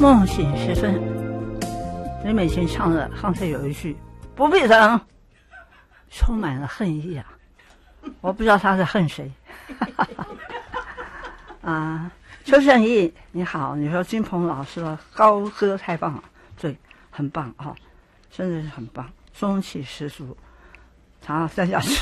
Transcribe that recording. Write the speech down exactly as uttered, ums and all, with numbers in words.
梦醒时分，李美琴唱的刚才有一句“不必等”，充满了恨意啊！我不知道他是恨谁。啊，邱正义你好，你说金鹏老师的高歌太棒了，对，很棒哈、哦，真的是很棒，中气十足。常常三小时